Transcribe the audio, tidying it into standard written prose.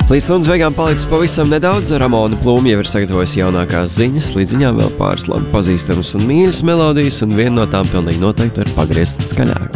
Līdz stundas beigām palicis pavisam nedaudz. Ramona Plūme jau ir sagatavojusi jaunākās ziņas, līdz ziņām vēl pāris labi pazīstamas un mīļas melodijas, un viena no tām pilnīgi noteikti ir pagriezt skaļāk.